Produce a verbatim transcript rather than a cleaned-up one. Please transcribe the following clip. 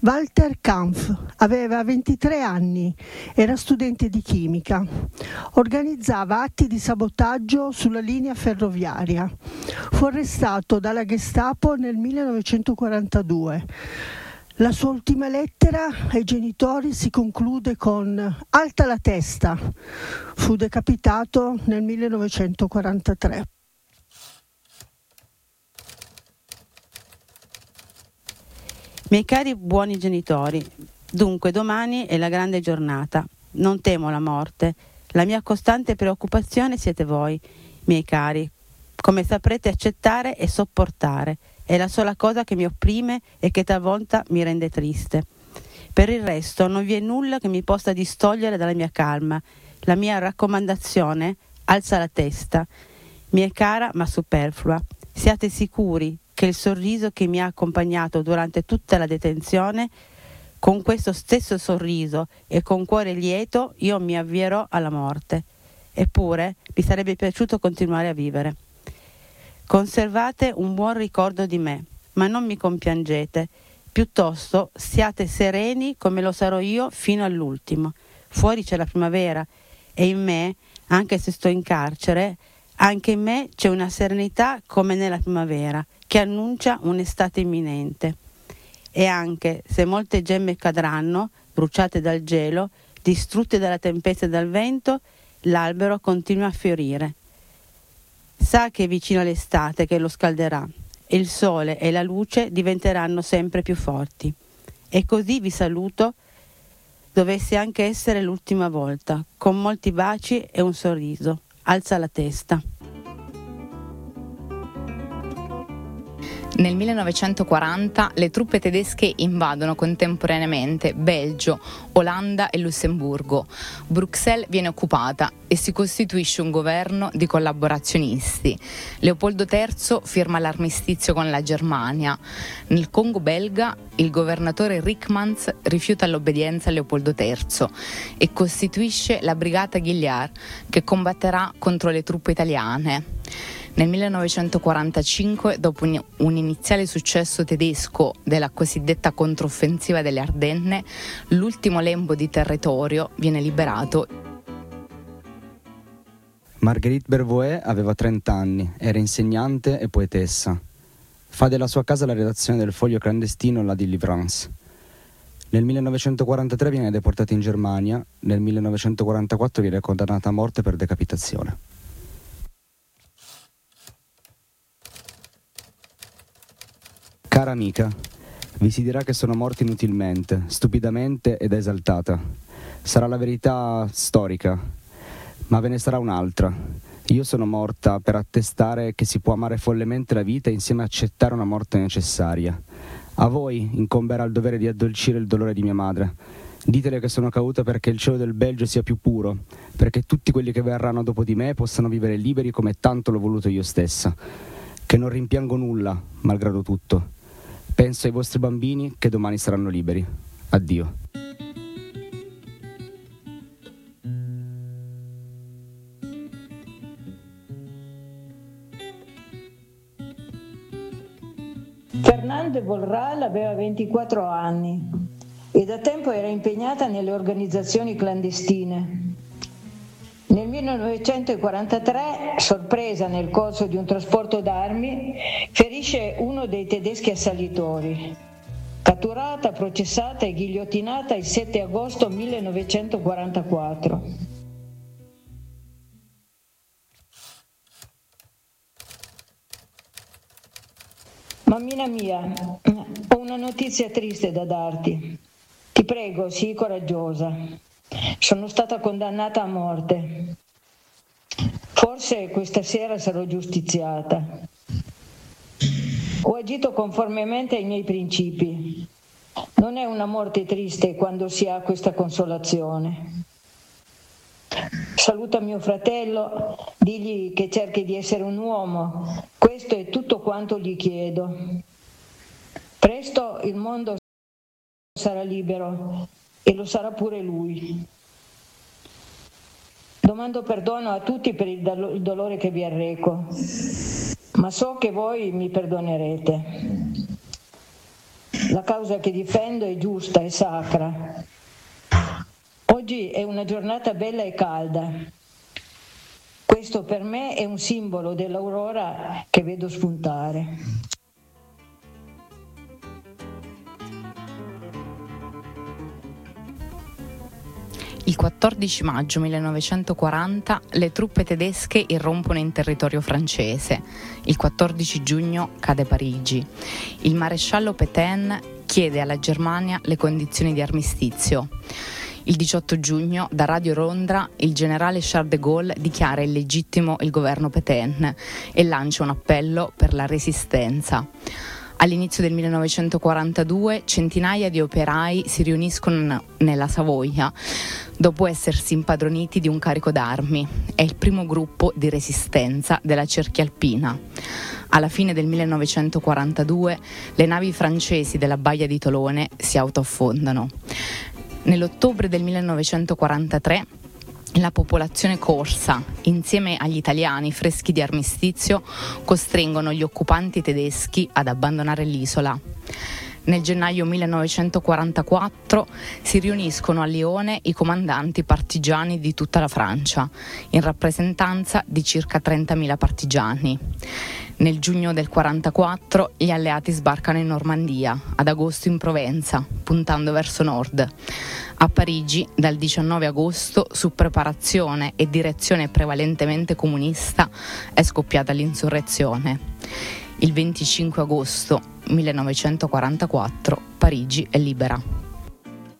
Walter Kampf aveva ventitré anni, era studente di chimica, organizzava atti di sabotaggio sulla linea ferroviaria. Fu arrestato dalla Gestapo nel millenovecentoquarantadue. La sua ultima lettera ai genitori si conclude con "Alta la testa". Fu decapitato nel millenovecentoquarantatré. Miei cari buoni genitori, dunque domani è la grande giornata. Non temo la morte. La mia costante preoccupazione siete voi, miei cari. Come saprete accettare e sopportare. È la sola cosa che mi opprime e che talvolta mi rende triste. Per il resto non vi è nulla che mi possa distogliere dalla mia calma. La mia raccomandazione: alza la testa. Mi è cara ma superflua. Siate sicuri che il sorriso che mi ha accompagnato durante tutta la detenzione, con questo stesso sorriso e con cuore lieto io mi avvierò alla morte. Eppure mi sarebbe piaciuto continuare a vivere. Conservate un buon ricordo di me, ma non mi compiangete. Piuttosto siate sereni come lo sarò io fino all'ultimo. Fuori c'è la primavera e in me, anche se sto in carcere, anche in me c'è una serenità come nella primavera, che annuncia un'estate imminente. E anche se molte gemme cadranno, bruciate dal gelo, distrutte dalla tempesta e dal vento, l'albero continua a fiorire. Sa che è vicino l'estate che lo scalderà, e il sole e la luce diventeranno sempre più forti. E così vi saluto, dovesse anche essere l'ultima volta, con molti baci e un sorriso. Alza la testa. Nel millenovecentoquaranta le truppe tedesche invadono contemporaneamente Belgio, Olanda e Lussemburgo. Bruxelles viene occupata e si costituisce un governo di collaborazionisti. Leopoldo terzo firma l'armistizio con la Germania. Nel Congo belga il governatore Ryckmans rifiuta l'obbedienza a Leopoldo terzo e costituisce la Brigata Gilliard, che combatterà contro le truppe italiane. Nel millenovecentoquarantacinque, dopo un, un iniziale successo tedesco della cosiddetta controffensiva delle Ardenne, l'ultimo lembo di territorio viene liberato. Marguerite Bervoet aveva trenta anni, era insegnante e poetessa. Fa della sua casa la redazione del foglio clandestino La Délivrance. Nel millenovecentoquarantatré viene deportata in Germania, nel millenovecentoquarantaquattro viene condannata a morte per decapitazione. Cara amica, vi si dirà che sono morta inutilmente, stupidamente ed esaltata. Sarà la verità storica, ma ve ne sarà un'altra. Io sono morta per attestare che si può amare follemente la vita e insieme accettare una morte necessaria. A voi incomberà il dovere di addolcire il dolore di mia madre. Ditele che sono caduta perché il cielo del Belgio sia più puro, perché tutti quelli che verranno dopo di me possano vivere liberi come tanto l'ho voluto io stessa. Che non rimpiango nulla, malgrado tutto. Penso ai vostri bambini che domani saranno liberi. Addio. Fernande Volral aveva ventiquattro anni e da tempo era impegnata nelle organizzazioni clandestine. Nel millenovecentoquarantatré, sorpresa nel corso di un trasporto d'armi, ferisce uno dei tedeschi assalitori. Catturata, processata e ghigliottinata il sette agosto millenovecentoquarantaquattro. Mammina mia, ho una notizia triste da darti. Ti prego, sii coraggiosa. Sono stata condannata a morte. Forse questa sera sarò giustiziata. Ho agito conformemente ai miei principi. Non è una morte triste quando si ha questa consolazione. Saluta mio fratello, digli che cerchi di essere un uomo. Questo è tutto quanto gli chiedo. Presto il mondo sarà libero e lo sarà pure lui. Domando perdono a tutti per il dolore che vi arreco, ma so che voi mi perdonerete. La causa che difendo è giusta e sacra. Oggi è una giornata bella e calda. Questo per me è un simbolo dell'aurora che vedo spuntare. Il quattordici maggio millenovecentoquaranta le truppe tedesche irrompono in territorio francese. Il quattordici giugno cade Parigi. Il maresciallo Pétain chiede alla Germania le condizioni di armistizio. Il diciotto giugno, da Radio Londra, il generale Charles de Gaulle dichiara illegittimo il governo Pétain e lancia un appello per la resistenza. All'inizio del millenovecentoquarantadue centinaia di operai si riuniscono nella Savoia dopo essersi impadroniti di un carico d'armi. È il primo gruppo di resistenza della cerchia alpina. Alla fine del millenovecentoquarantadue le navi francesi della baia di Tolone si autoaffondano. Nell'ottobre del millenovecentoquarantatré la popolazione corsa, insieme agli italiani freschi di armistizio, costringono gli occupanti tedeschi ad abbandonare l'isola. Nel gennaio millenovecentoquarantaquattro si riuniscono a Lione i comandanti partigiani di tutta la Francia, in rappresentanza di circa trentamila partigiani. Nel giugno del quarantaquattro gli alleati sbarcano in Normandia, ad agosto in Provenza, puntando verso nord. A Parigi, dal diciannove agosto, su preparazione e direzione prevalentemente comunista, è scoppiata l'insurrezione. Il venticinque agosto millenovecentoquarantaquattro Parigi è libera.